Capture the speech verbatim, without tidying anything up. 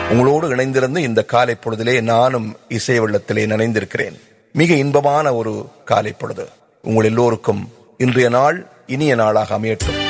உங்களோடு இணைந்திருந்து இந்த காலை பொழுதிலே நானும் இசை வெள்ளத்திலே நனைந்திருக்கிறேன். மிக இன்பமான ஒரு காலை பொழுது உங்கள் எல்லோருக்கும் இன்றைய நாள் இனிய நாளாக அமையட்டும்.